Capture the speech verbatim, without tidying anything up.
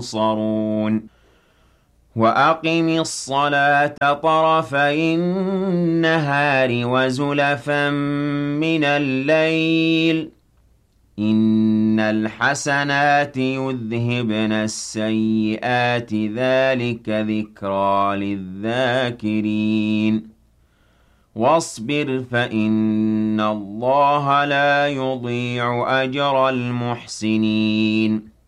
ينصرون وأقم الصلاة طرفي النهار وزلفا من الليل إن الحسنات يذهبن السيئات ذلك ذكرى للذاكرين واصبر فإن الله لا يضيع أجر المحسنين